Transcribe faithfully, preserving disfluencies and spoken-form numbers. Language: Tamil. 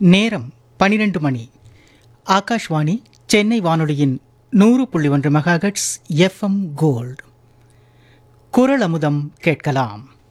நேரம் பனிரெண்டு மணி. ஆகாஷ்வாணி சென்னை வானொலியின் நூறு புள்ளி ஒன்று மெகாஹெட்ஸ் எஃப்எம் கோல்டு. குரல் அமுதம் கேட்கலாம்.